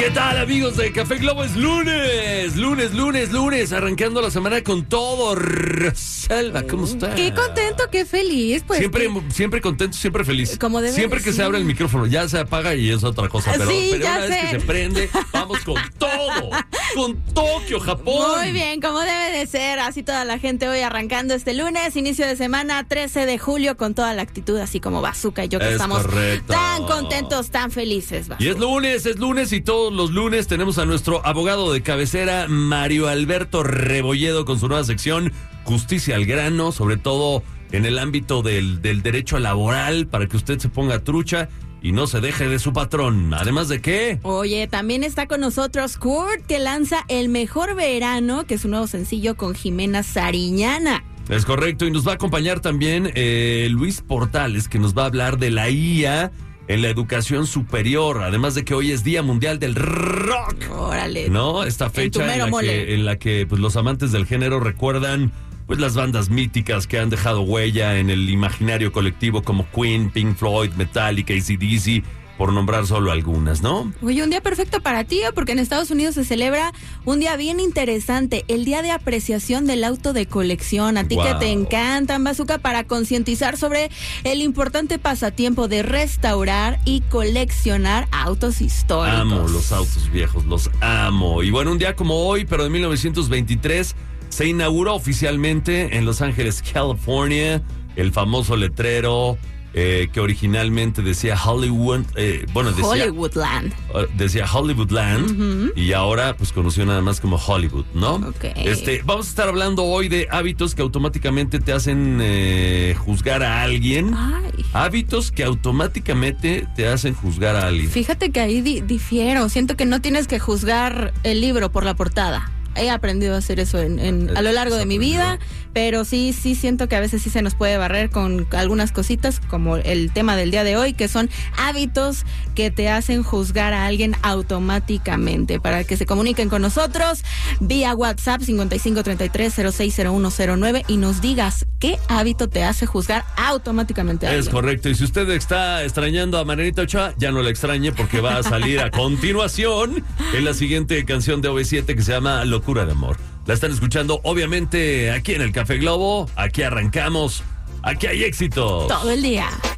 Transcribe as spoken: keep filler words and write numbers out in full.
¿Qué tal, amigos de Café Globo? Es lunes, lunes, lunes, lunes, arrancando la semana con todo. Selva, ¿cómo está? Qué contento, qué feliz, pues. Siempre, que... siempre contento, siempre feliz. Como debe siempre que decir. se abre el micrófono, ya se apaga y es otra cosa. Pero, Sí, pero ya una sé. vez que se prende, vamos con todo. Con Tokio, Japón. Muy bien, como debe de ser. Así toda la gente hoy arrancando este lunes, inicio de semana, trece de julio, con toda la actitud, así como Bazooka y yo que Es estamos correcto. tan contentos, tan felices. Bazooka. Y es lunes, es lunes y todos los lunes tenemos a nuestro abogado de cabecera, Mario Alberto Rebolledo, con su nueva sección Justicia al Grano, sobre todo en el ámbito del, del derecho laboral, para que usted se ponga trucha y no se deje de su patrón. Además de qué... Oye, también está con nosotros Kurt, que lanza El Mejor Verano, que es un nuevo sencillo con Jimena Sariñana. Es correcto, y nos va a acompañar también eh, Luis Portales, que nos va a hablar de la I A en la educación superior, además de que hoy es Día Mundial del Rock. Órale. ¿No? Esta En tu fecha en, mero la mole. que, en la que pues, los amantes del género recuerdan pues las bandas míticas que han dejado huella en el imaginario colectivo, como Queen, Pink Floyd, Metallica, A C D C, por nombrar solo algunas, ¿no? Oye, un día perfecto para ti, ¿eh? Porque en Estados Unidos se celebra un día bien interesante, el Día de Apreciación del Auto de Colección. A ti Wow. que te encantan, Bazooka, para concientizar sobre el importante pasatiempo de restaurar y coleccionar autos históricos. Amo los autos viejos, los amo. Y bueno, un día como hoy, pero de mil novecientos veintitrés, se inauguró oficialmente en Los Ángeles, California, el famoso letrero eh, que originalmente decía Hollywood, eh, bueno, decía Hollywoodland. uh, decía Hollywoodland, uh-huh. Y ahora pues conoció nada más como Hollywood, ¿no? Ok. Este, vamos a estar hablando hoy de hábitos que automáticamente te hacen eh, juzgar a alguien. Ay. Hábitos que automáticamente te hacen juzgar a alguien. Fíjate que ahí di- difiero. Siento que no tienes que juzgar el libro por la portada. He aprendido a hacer eso en, en, a lo largo de mi vida, pero sí, sí siento que a veces sí se nos puede barrer con algunas cositas, como el tema del día de hoy, que son hábitos que te hacen juzgar a alguien automáticamente. Para que se comuniquen con nosotros vía WhatsApp cincuenta y cinco treinta y tres cero seis cero uno cero nueve y nos digas qué hábito te hace juzgar automáticamente a alguien. Es correcto, y si usted está extrañando a Marianita Ochoa, ya no la extrañe, porque va a salir a continuación en la siguiente canción de O V siete que se llama Locura de Amor. La están escuchando, obviamente, aquí en el Café Globo. Aquí arrancamos. Aquí hay éxito. Todo el día.